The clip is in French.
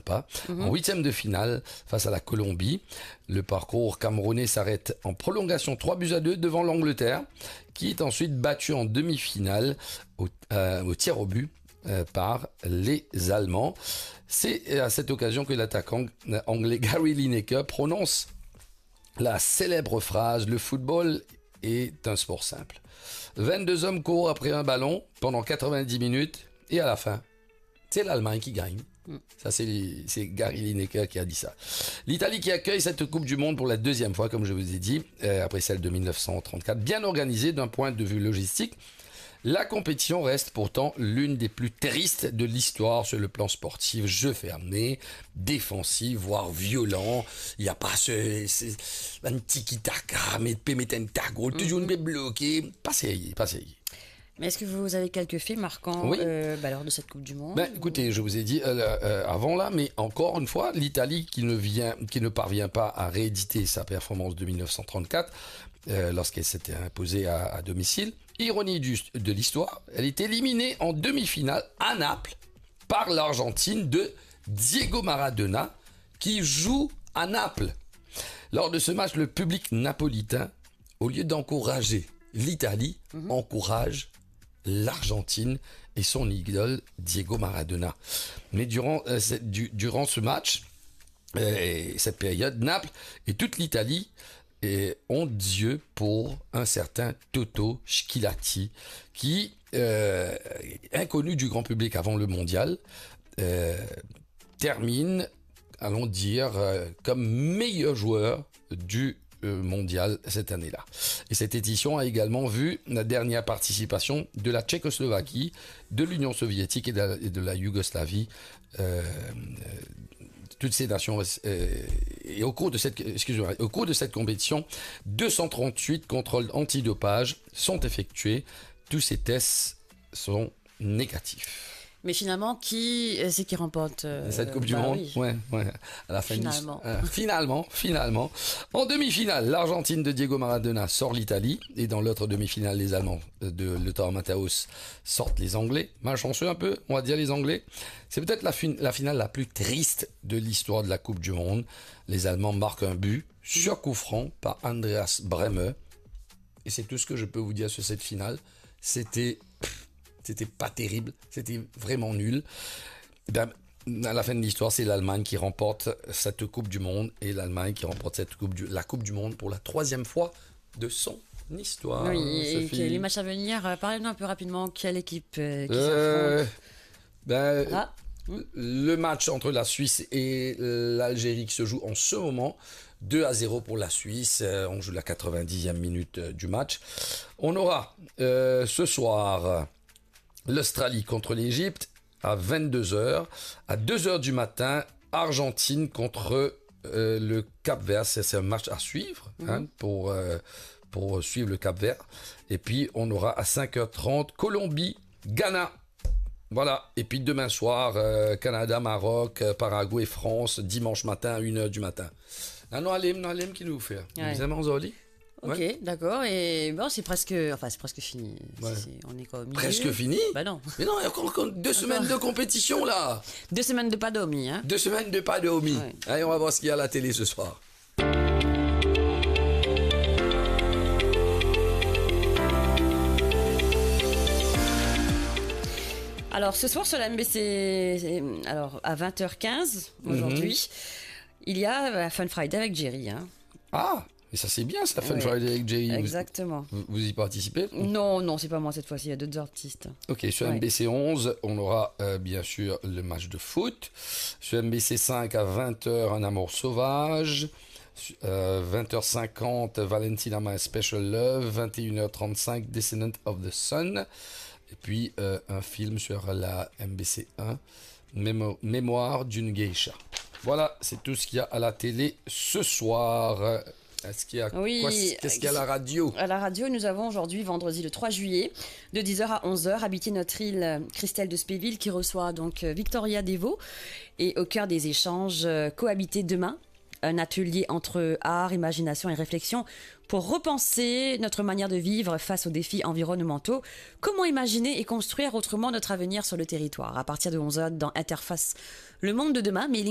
pas. En huitième de finale, face à la Colombie, le parcours camerounais s'arrête en prolongation 3-2 devant l'Angleterre, qui est ensuite battue en demi-finale au tir au but par les Allemands. C'est à cette occasion que l'attaquant anglais Gary Lineker prononce la célèbre phrase « Le football est un sport simple ». 22 hommes courent après un ballon pendant 90 minutes et à la fin, c'est l'Allemagne qui gagne. Ça, c'est Gary Lineker qui a dit ça. L'Italie qui accueille cette Coupe du Monde pour la deuxième fois, comme je vous ai dit, après celle de 1934, bien organisée d'un point de vue logistique. La compétition reste pourtant l'une des plus tristes de l'histoire sur le plan sportif. Jeu fermé, défensif, voire violent. Il n'y a pas un tiki-taka, mais mettre un tago, toujours bloqué. Pas sérieux. Mais est-ce que vous avez quelques films marquants lors de cette Coupe du Monde? Écoutez, je vous ai dit avant là, mais encore une fois, l'Italie qui ne parvient pas à rééditer sa performance de 1934 lorsqu'elle s'était imposée à domicile. Ironie de l'histoire, elle est éliminée en demi-finale à Naples par l'Argentine de Diego Maradona qui joue à Naples. Lors de ce match, le public napolitain, au lieu d'encourager l'Italie, encourage l'Argentine et son idole Diego Maradona. Mais durant ce match, cette période, Naples et toute l'Italie ont Dieu pour un certain Toto Schilacci qui, inconnu du grand public avant le mondial, termine, allons dire, comme meilleur joueur du mondial cette année-là. Et cette édition a également vu la dernière participation de la Tchécoslovaquie, de l'Union soviétique et de la Yougoslavie, toutes ces nations, et au cours de cette compétition, 238 contrôles antidopage sont effectués. Tous ces tests sont négatifs. Mais finalement, qui c'est qui remporte cette Coupe du Monde? Oui. Ouais. À la fin finalement. En demi-finale, l'Argentine de Diego Maradona sort l'Italie. Et dans l'autre demi-finale, les Allemands de Lothar Matthäus sortent les Anglais. Malchanceux un peu, on va dire les Anglais. C'est peut-être la finale la plus triste de l'histoire de la Coupe du Monde. Les Allemands marquent un but sur coup franc par Andreas Brehme. Et c'est tout ce que je peux vous dire sur cette finale. C'était pas terrible, c'était vraiment nul. À la fin de l'histoire, c'est l'Allemagne qui remporte cette Coupe du Monde et l'Allemagne qui remporte la Coupe du Monde pour la 3e fois de son histoire. Oui, et les matchs à venir, parlez-nous un peu rapidement, quelle équipe qui s'affronte? Le match entre la Suisse et l'Algérie qui se joue en ce moment, 2-0 pour la Suisse, on joue la 90e minute du match. On aura ce soir l'Australie contre l'Égypte à 22h. À 2h du matin, Argentine contre le Cap-Vert. C'est un match à suivre pour suivre le Cap-Vert. Et puis, on aura à 5h30 Colombie, Ghana. Voilà. Et puis demain soir, Canada, Maroc, Paraguay, France, dimanche matin à 1h du matin. Non, Alim qui nous fait. Vous aimez Anzoli? Ok, d'accord. Et bon, c'est presque fini. Ouais. On est comme presque fini? Bah non. Mais non, il y a encore 2 semaines de compétition là. 2 semaines de pas d'omi, hein. 2 semaines de pas d'omi. Ouais. Allez, on va voir ce qu'il y a à la télé ce soir. Alors, ce soir sur la MBC, à 20h15 aujourd'hui, il y a la Fun Friday avec Jerry, hein. Ah! Et ça c'est bien, ça, Fun Friday avec Jerry. Exactement. Vous y participez? Non, c'est pas moi cette fois-ci, il y a d'autres artistes. Ok, sur MBC 11, on aura bien sûr le match de foot. Sur MBC 5 à 20h, Un amour sauvage. 20h50, Valentina My Special Love. 21h35, Descendant of the Sun. Et puis un film sur la MBC 1, Mémoire d'une geisha. Voilà, c'est tout ce qu'il y a à la télé ce soir. Qu'est-ce qu'il y a à la radio? À la radio, nous avons aujourd'hui, vendredi le 3 juillet, de 10h à 11h, habité notre île Christelle de Spéville qui reçoit donc Victoria Devaux. Et au cœur des échanges, cohabiter demain, un atelier entre art, imagination et réflexion pour repenser notre manière de vivre face aux défis environnementaux. Comment imaginer et construire autrement notre avenir sur le territoire? À partir de 11h dans Interface, le monde de demain, mais